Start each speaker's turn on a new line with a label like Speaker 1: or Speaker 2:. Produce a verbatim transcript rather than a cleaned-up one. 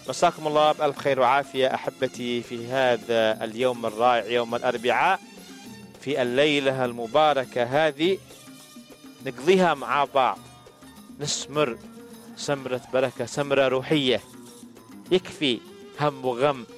Speaker 1: مساكم الله بألف خير وعافية أحبتي في هذا اليوم الرائع، يوم الأربعاء، في الليلة المباركة هذه نقضيها مع بعض، نسمر سمرة بركة، سمرة روحية، يكفي هم وغم